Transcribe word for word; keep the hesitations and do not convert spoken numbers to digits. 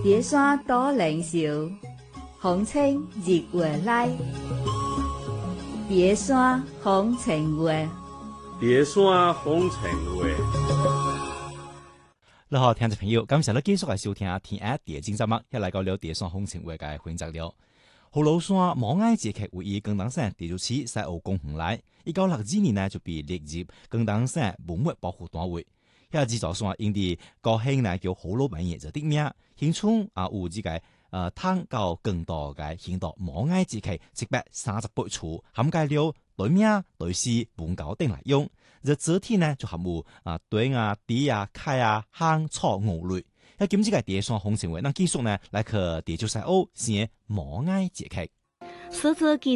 蝶山多靈秀，風清日月來。蝶山風情月， 蝶山風情月。 你好，聽眾朋友，感謝你繼續嚟收聽天一蝶經節目，一嚟到了蝶山風情月嘅環節了。葫蘆山毛艾節劇位於廣東省第六市西澳公園內，一九六二年呢就被列入廣東省文物保護單位。喺制作上因啲高興呢叫葫蘆文嘢就啲名，現充啊有呢個誒探究更多嘅現代毛艾節劇，一百三十八處，涵蓋了對名、對詩、文教等嚟用。而主題呢就含有啊對啊、地啊、溪啊、香草五類。喺今次嘅蝶山風情月，那繼續呢來去地球西澳先毛艾節劇。 實則